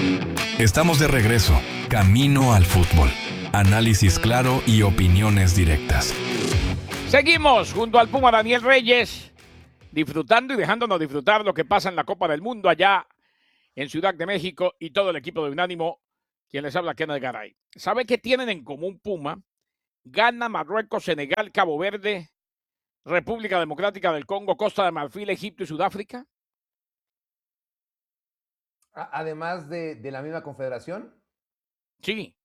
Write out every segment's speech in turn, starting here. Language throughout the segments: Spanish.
Estamos de regreso, camino al fútbol. Análisis claro y opiniones directas. Seguimos junto al Puma Daniel Reyes, disfrutando y dejándonos disfrutar lo que pasa en la Copa del Mundo allá en Ciudad de México y todo el equipo de Unánimo, quien les habla, Kenneth Garay. ¿Sabe qué tienen en común, Puma? Ghana, Marruecos, Senegal, Cabo Verde, República Democrática del Congo, Costa de Marfil, Egipto y Sudáfrica. Además de la misma confederación. Sí.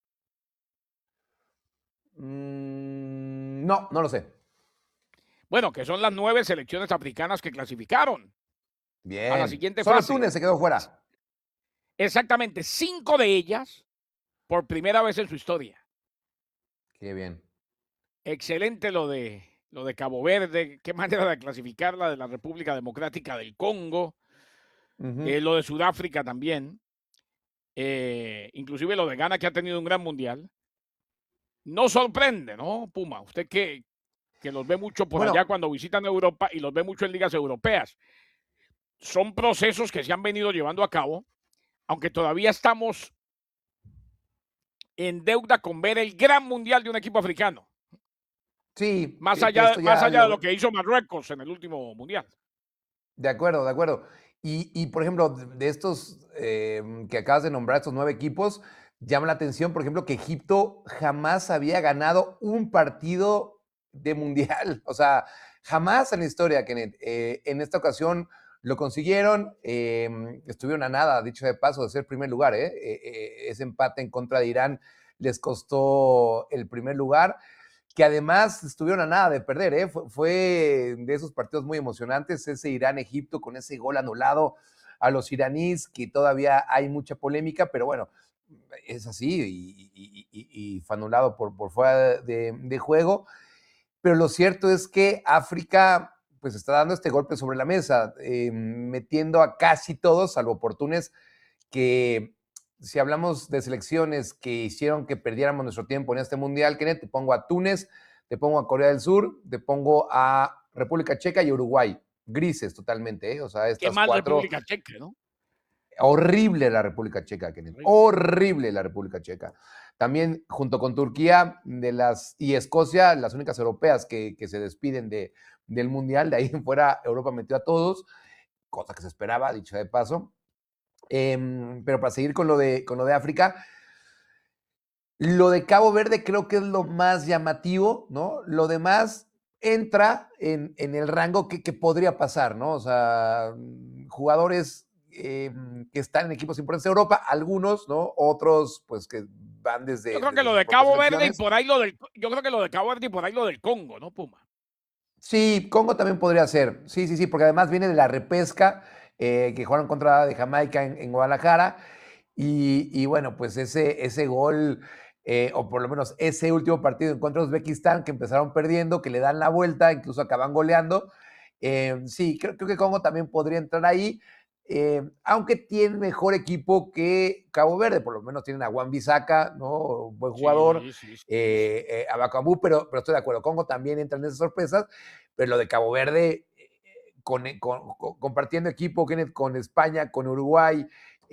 No lo sé. Bueno, que son las 9 selecciones africanas que clasificaron Bien. a la siguiente Solo fase. Túnez se quedó fuera. Exactamente, 5 de ellas por primera vez en su historia. Qué bien. Excelente lo de Cabo Verde, qué manera de clasificarla, de la República Democrática del Congo, lo de Sudáfrica también, inclusive lo de Ghana, que ha tenido un gran mundial. No sorprende, ¿no, Puma? Usted que los ve mucho por allá cuando visitan Europa y los ve mucho en ligas europeas. Son procesos que se han venido llevando a cabo, aunque todavía estamos en deuda con ver el gran mundial de un equipo africano. Sí. Más allá de lo que hizo Marruecos en el último mundial. De acuerdo. Y por ejemplo, de estos que acabas de nombrar, estos 9 equipos, llama la atención, por ejemplo, que Egipto jamás había ganado un partido de mundial. O sea, jamás en la historia, Kenneth. En esta ocasión lo consiguieron, estuvieron a nada, dicho de paso, de ser primer lugar. Ese empate en contra de Irán les costó el primer lugar, que además estuvieron a nada de perder. Fue de esos partidos muy emocionantes, ese Irán-Egipto con ese gol anulado a los iraníes, que todavía hay mucha polémica, pero bueno, es así y fue anulado por fuera de juego. Pero lo cierto es que África pues está dando este golpe sobre la mesa, metiendo a casi todos, salvo por Túnez, que si hablamos de selecciones que hicieron que perdiéramos nuestro tiempo en este mundial, Kenneth, te pongo a Túnez, te pongo a Corea del Sur, te pongo a República Checa y Uruguay. Grises totalmente, O sea, estas qué mal 4... República Checa, ¿no? Horrible la República Checa, Kenneth. Horrible la República Checa. También junto con Turquía y Escocia, las únicas europeas que se despiden del Mundial. De ahí en fuera, Europa metió a todos, cosa que se esperaba, dicho de paso. Pero para seguir con lo de África, lo de Cabo Verde creo que es lo más llamativo, ¿no? Lo demás entra en el rango que podría pasar, ¿no? O sea, jugadores que están en equipos importantes de Europa, algunos, ¿no? Otros, pues que van desde... Yo creo que lo de Cabo Verde y por ahí yo creo que lo de Cabo Verde y por ahí lo del Congo, ¿no, Puma? Sí, Congo también podría ser. Sí, porque además viene de la repesca que jugaron contra de Jamaica en Guadalajara. Y bueno, pues ese gol, o por lo menos ese último partido en contra de Uzbekistán, que empezaron perdiendo, que le dan la vuelta, incluso acaban goleando. Sí, creo que Congo también podría entrar ahí, aunque tiene mejor equipo que Cabo Verde, por lo menos tienen a Wan-Bissaka, ¿no? Buen jugador, a Bakambu, pero estoy de acuerdo, Congo también entra en esas sorpresas, pero lo de Cabo Verde, compartiendo equipo con España, con Uruguay,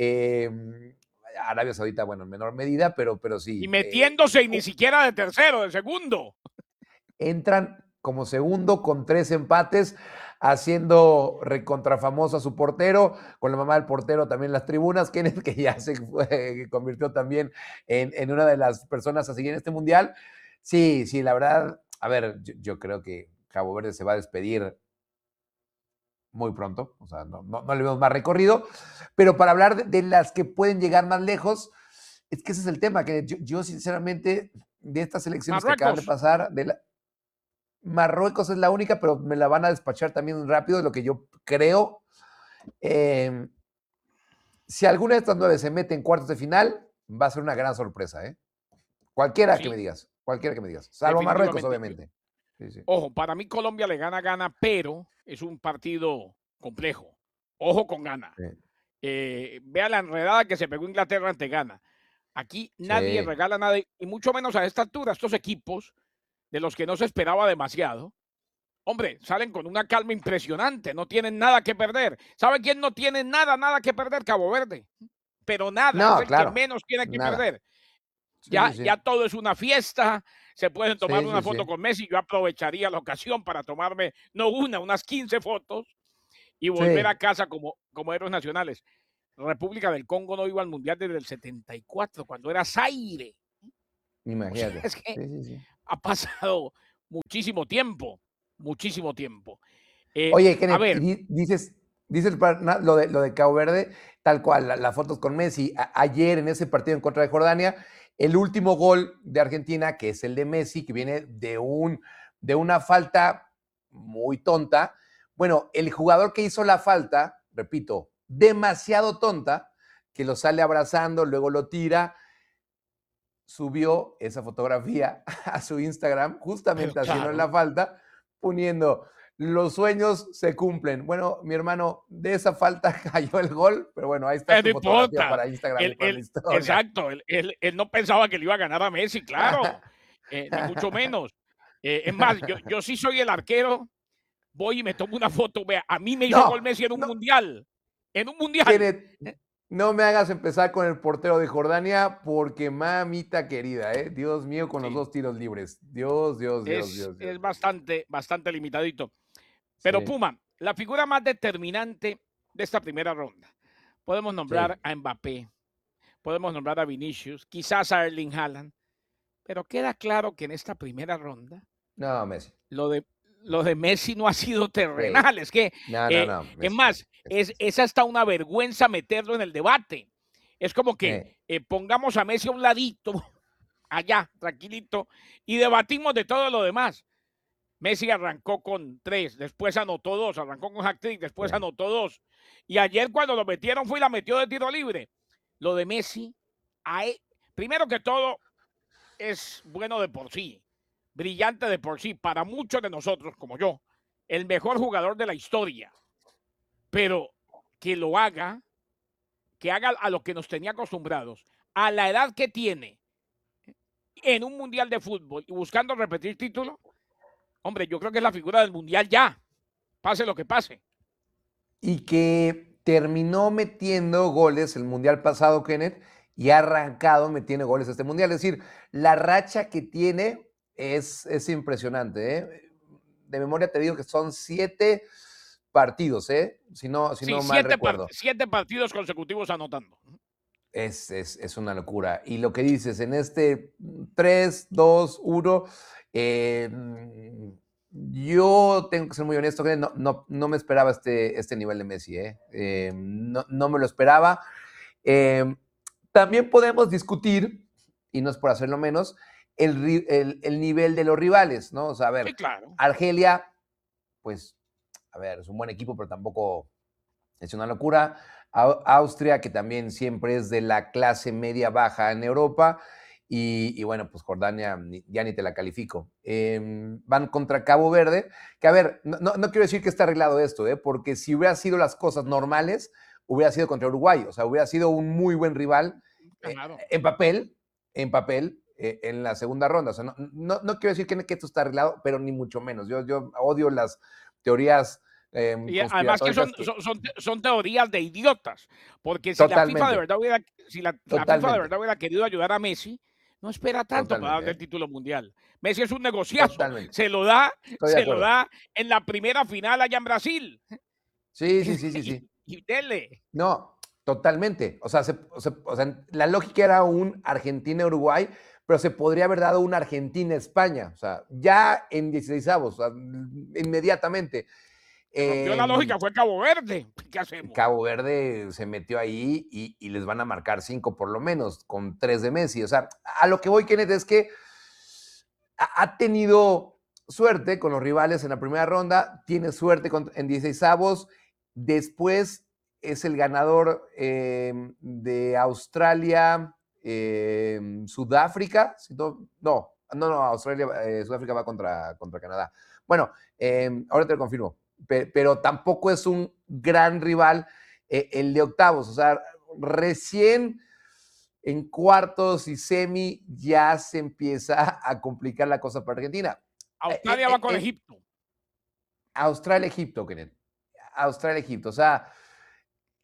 Arabia Saudita, bueno, en menor medida, pero sí. Y metiéndose y ni siquiera de tercero, de segundo. Entran como segundo con 3 empates, haciendo recontrafamoso a su portero, con la mamá del portero también en las tribunas, Kenneth, que ya se convirtió también en una de las personas a seguir en este mundial. Sí, la verdad, a ver, yo creo que Cabo Verde se va a despedir muy pronto, o sea, no le vemos más recorrido, pero para hablar de las que pueden llegar más lejos, es que ese es el tema, que yo sinceramente, de estas elecciones que acaban de pasar, Marruecos es la única, pero me la van a despachar también rápido, de lo que yo creo. Si alguna de estas 9 se mete en cuartos de final, va a ser una gran sorpresa, Cualquiera que me digas, salvo Marruecos, obviamente. Sí. Ojo, para mí Colombia le gana a Ghana, pero es un partido complejo. Ojo con Ghana. Vea la enredada que se pegó Inglaterra ante Ghana. Aquí nadie regala nada, y mucho menos a esta altura. Estos equipos, de los que no se esperaba demasiado, hombre, salen con una calma impresionante, no tienen nada que perder. ¿Sabe quién no tiene nada que perder? Cabo Verde. pero nada, es No, el que claro, menos tiene que nada. perder. Sí, Ya, sí, sí. ya todo es una fiesta, se pueden tomar Sí, una sí, foto sí. con Messi, yo aprovecharía la ocasión para tomarme, no una, unas 15 fotos y volver a Sí, casa como héroes nacionales. República del Congo no iba al Mundial desde el 74, cuando era Zaire. O sea, imagínate. es que Sí, sí, sí. ha pasado muchísimo tiempo, muchísimo tiempo. Oye, A Kenneth, y ver, dices lo de Cabo Verde, tal cual, las fotos con Messi. Ayer en ese partido en contra de Jordania, el último gol de Argentina, que es el de Messi, que viene de una falta muy tonta. Bueno, el jugador que hizo la falta, repito, demasiado tonta, que lo sale abrazando, luego lo tira, subió esa fotografía a su Instagram, pero justamente haciendo claro, la falta, poniendo, los sueños se cumplen. Bueno, mi hermano, de esa falta cayó el gol, pero bueno, ahí está no tu fotografía importa. para Instagram y para la historia. Exacto, él no pensaba que le iba a ganar a Messi, claro, ni mucho menos. Es más, yo sí soy el arquero, voy y me tomo una foto. Vea, a mí me hizo No, gol Messi en un no, mundial. En un mundial. Kenneth, no me hagas empezar con el portero de Jordania porque mamita querida, ¿eh? Dios mío, con los Sí, dos tiros libres. Dios, Dios, Dios, Dios, es Dios. bastante limitadito. Pero Sí, Puma, la figura más determinante de esta primera ronda. Podemos nombrar sí. a Mbappé, podemos nombrar a Vinicius, quizás a Erling Haaland, pero queda claro que en esta primera ronda No, Messi. lo de, lo de Messi no ha sido Sí. terrenal. Es que, No, no, no, es Messi, más, Messi, Messi, Messi. es hasta una vergüenza meterlo en el debate. Es como que pongamos a Messi a un ladito, allá, tranquilito, y debatimos de todo lo demás. Messi arrancó con 3, después anotó 2, arrancó con hat-trick, después Sí. anotó 2. Y ayer cuando lo metieron fue y la metió de tiro libre. Lo de Messi, primero que todo, es bueno de por sí, brillante de por sí, para muchos de nosotros, como yo, el mejor jugador de la historia. Pero que lo haga, que haga a lo que nos tenía acostumbrados, a la edad que tiene, en un mundial de fútbol y buscando repetir título, hombre, yo creo que es la figura del mundial ya, pase lo que pase. Y que terminó metiendo goles el mundial pasado, Kenneth, y ha arrancado metiendo goles este mundial. Es decir, la racha que tiene es impresionante. ¿Eh? De memoria te digo que son 7 partidos, ¿eh? Si Sí, no mal recuerdo. 7 partidos consecutivos anotando. Es una locura. Y lo que dices, en este 3, 2, 1, yo tengo que ser muy honesto, que no me esperaba este nivel de Messi, ¿eh? No me lo esperaba. Eh, También podemos discutir, y no es por hacerlo menos, el nivel de los rivales, ¿no? O sea, a Sí, ver, claro. Argelia, pues, a ver, es un buen equipo, pero tampoco es una locura. Austria, que también siempre es de la clase media-baja en Europa. Y bueno, pues Jordania ya ni te la califico. Van contra Cabo Verde, que a ver, no quiero decir que está arreglado esto, porque si hubiera sido las cosas normales, hubiera sido contra Uruguay, o sea, hubiera sido un muy buen rival Claro. en papel, en la segunda ronda. O sea, no quiero decir que esto está arreglado, pero ni mucho menos. Yo odio las teorías Y además que conspiratóricas que son teorías de idiotas, porque si la FIFA de totalmente, verdad hubiera, si la FIFA de totalmente, verdad hubiera querido ayudar a Messi, no espera tanto para totalmente, darle el título mundial. Messi es un negociazo, totalmente. se lo da, Estoy de acuerdo. en la primera final allá en Brasil. Sí, sí, sí, sí, sí. Y dele. No, totalmente. O sea, o sea, la lógica era un Argentina-Uruguay, pero se podría haber dado un Argentina-España. O sea, ya en 16avos, o sea, inmediatamente. Se rompió la Eh, lógica, fue Cabo Verde. ¿Qué hacemos? Cabo Verde se metió ahí y les van a marcar 5 por lo menos, con 3 de Messi. O sea, a lo que voy, Kenneth, es que ha tenido suerte con los rivales en la primera ronda, tiene suerte en 16avos, después es el ganador de Australia, Sudáfrica, Australia, Sudáfrica va contra Canadá. Bueno, ahora te lo confirmo, pero tampoco es un gran rival el de octavos, o sea, recién en cuartos y semi ya se empieza a complicar la cosa para Argentina. Australia va con Egipto. Australia-Egipto, Kenneth. Australia-Egipto. O sea,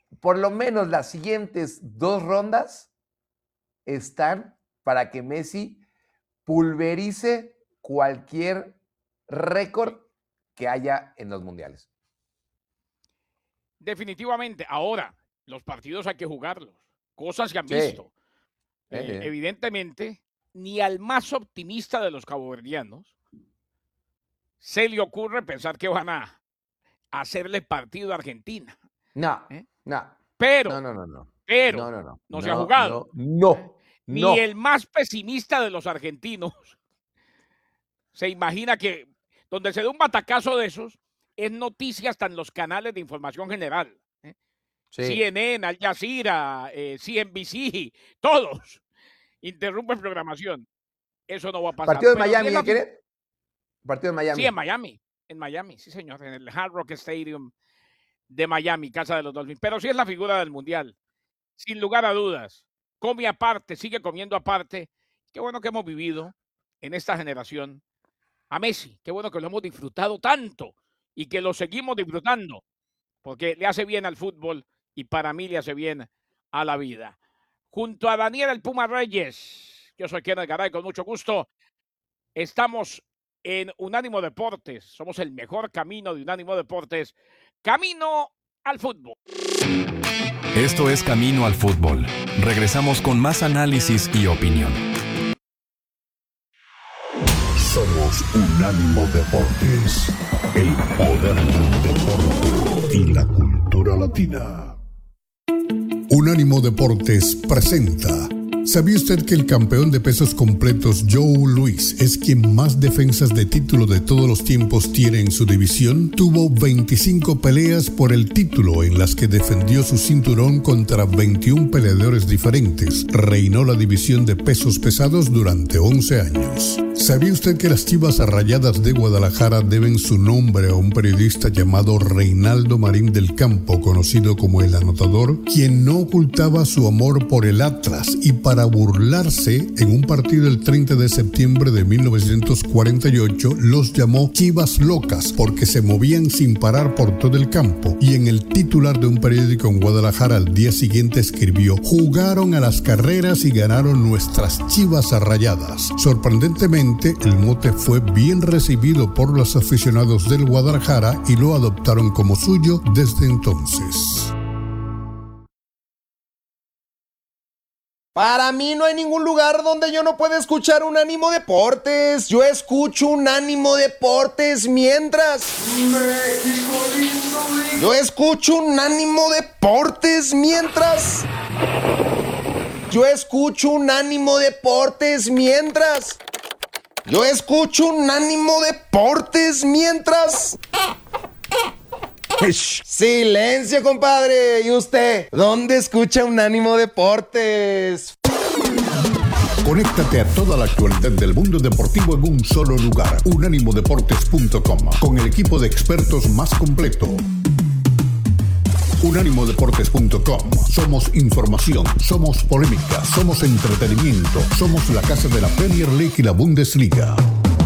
por lo menos las siguientes 2 rondas están para que Messi pulverice cualquier récord que haya en los mundiales. Definitivamente. Ahora, los partidos hay que jugarlos. Cosas que han visto. Evidentemente, ni al más optimista de los caboverdianos se le ocurre pensar que van a hacerle partido a Argentina. No. Pero No. No se ha jugado. No. El más pesimista de los argentinos se imagina que donde se dé un batacazo de esos es noticia hasta en los canales de información general. Sí. CNN, Al Jazeera, CNBC, todos interrumpen programación. Eso no va a pasar. ¿Partido de Miami, ¿quiere? ¿Partido de Miami? Sí, en Miami, sí señor, en el Hard Rock Stadium de Miami, casa de los Dolphins. Pero sí es la figura del Mundial, sin lugar a dudas. Come aparte, sigue comiendo aparte. Qué bueno que hemos vivido en esta generación a Messi. Qué bueno que lo hemos disfrutado tanto y que lo seguimos disfrutando, porque le hace bien al fútbol y para mí le hace bien a la vida. Junto a Daniel El Puma Reyes, yo soy Kenneth Garay, con mucho gusto. Estamos en Unánimo Deportes. Somos el mejor camino de Unánimo Deportes. Camino al fútbol. Esto es Camino al Fútbol. Regresamos con más análisis y opinión. Somos Unánimo Deportes, el poder del deporte y la cultura latina. Unánimo Deportes presenta. ¿Sabía usted que el campeón de pesos completos Joe Louis es quien más defensas de título de todos los tiempos tiene en su división? Tuvo 25 peleas por el título en las que defendió su cinturón contra 21 peleadores diferentes. Reinó la división de pesos pesados durante 11 años. ¿Sabía usted que las Chivas Rayadas de Guadalajara deben su nombre a un periodista llamado Reinaldo Marín del Campo, conocido como El Anotador, quien no ocultaba su amor por el Atlas y para burlarse, en un partido el 30 de septiembre de 1948, los llamó Chivas Locas porque se movían sin parar por todo el campo, y en el titular de un periódico en Guadalajara al día siguiente escribió: jugaron a las carreras y ganaron nuestras Chivas Rayadas. Sorprendentemente, el mote fue bien recibido por los aficionados del Guadalajara y lo adoptaron como suyo desde entonces. Para mí no hay ningún lugar donde yo no pueda escuchar Unánimo Deportes. Yo escucho Unánimo Deportes mientras... México lindo, lindo. Yo escucho Unánimo Deportes mientras... Yo escucho Unánimo Deportes mientras... Yo escucho Unánimo Deportes mientras... Silencio, compadre. ¿Y usted? ¿Dónde escucha Unánimo Deportes? Conéctate a toda la actualidad del mundo deportivo en un solo lugar. Unánimodeportes.com, con el equipo de expertos más completo. Unánimodeportes.com. Somos información, somos polémica, somos entretenimiento, somos la casa de la Premier League y la Bundesliga.